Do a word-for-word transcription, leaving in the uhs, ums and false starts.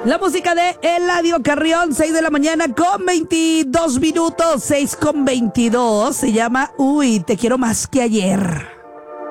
La música de Eladio Carrión, seis de la mañana con veintidós minutos, seis con veintidós. Se llama Uy, te quiero más que ayer.